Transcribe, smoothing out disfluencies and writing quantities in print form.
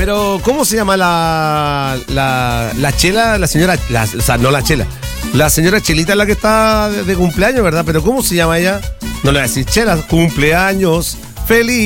Pero, ¿cómo se llama la Chela? La señora, o sea, no la Chela. La señora Chelita es la que está de cumpleaños, ¿verdad? Pero, ¿cómo se llama ella? No le voy a decir Chela, cumpleaños feliz.